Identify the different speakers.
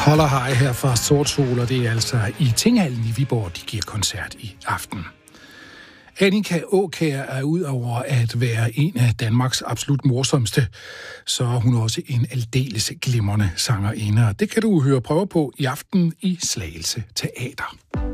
Speaker 1: Holder hej her fra Sort Sol, og det er altså i Tinghallen i Viborg, de giver koncert i aften. Annika Aakjær er ud over at være en af Danmarks absolut morsomste, så er hun også en aldeles glimrende sangerinde. Det kan du høre prøve på i aften i Slagelse Teater.